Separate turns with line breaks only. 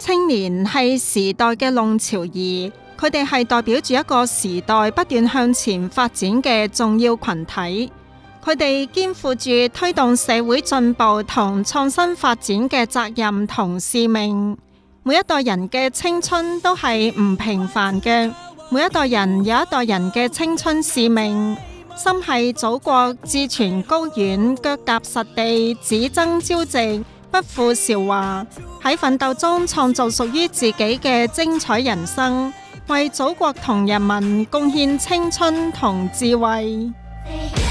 青年係時代嘅浪潮兒，佢哋係代表住一個時代不斷向前發展嘅重要群體。佢哋肩負住推動社會進步同創新發展嘅責任同使命。每一代人嘅青春都係唔平凡嘅，每一代人有一代人嘅青春使命。心繫祖國，志存高遠，腳踏實地，只爭朝夕，不負韶華。喺奮鬥中創造屬於自己嘅精彩人生，為祖國同人民貢獻青春同智慧。